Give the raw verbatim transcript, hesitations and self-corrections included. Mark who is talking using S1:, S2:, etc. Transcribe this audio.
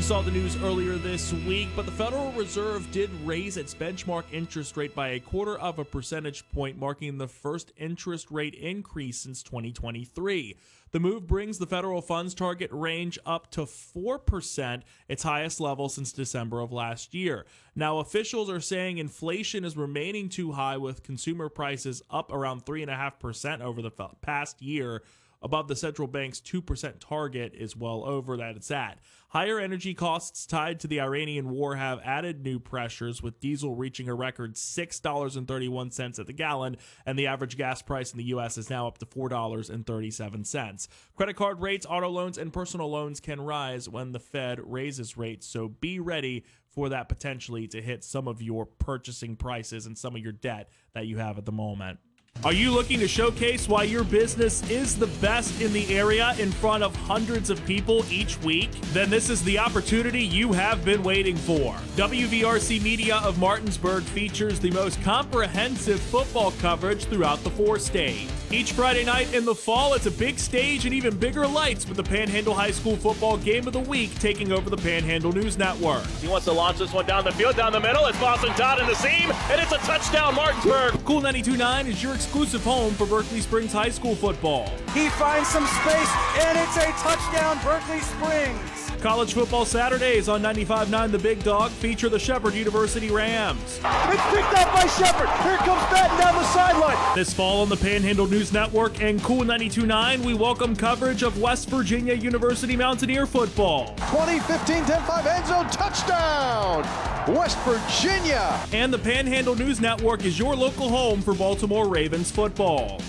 S1: saw the news earlier this week, but the Federal Reserve did raise its benchmark interest rate by a quarter of a percentage point, marking the first interest rate increase since twenty twenty-three. The move brings the federal funds target range up to four percent, its highest level since December of last year. Now, officials are saying inflation is remaining too high, with consumer prices up around three point five percent over the past year. Above the central bank's two percent target is well over that it's at. Higher energy costs tied to the Iranian war have added new pressures, with diesel reaching a record six dollars and thirty-one cents at the gallon, and the average gas price in the U S is now up to four dollars and thirty-seven cents. Credit card rates, auto loans, and personal loans can rise when the Fed raises rates, so be ready for that potentially to hit some of your purchasing prices and some of your debt that you have at the moment. Are you looking to showcase why your business is the best in the area in front of hundreds of people each week? Then this is the opportunity you have been waiting for. W V R C Media of Martinsburg features the most comprehensive football coverage throughout the four-state. Each Friday night in the fall, it's a big stage and even bigger lights, with the Panhandle High School Football Game of the Week taking over the Panhandle News Network.
S2: He wants to launch this one down the field, down the middle. It's Boston Todd in the seam, and it's a touchdown, Martinsburg.
S1: Cool ninety-two point nine is your exclusive home for Berkeley Springs High School football.
S3: He finds some space, and it's a touchdown, Berkeley Springs.
S1: College football Saturdays on ninety-five point nine The Big Dog feature the Shepherd University Rams.
S3: It's picked up by Shepherd. Here comes Batten down the sideline.
S1: This fall on the Panhandle News Network and Cool ninety-two point nine, we welcome coverage of West Virginia University Mountaineer football.
S3: twenty fifteen ten five end zone touchdown, West Virginia.
S1: And the Panhandle News Network is your local home for Baltimore Ravens football.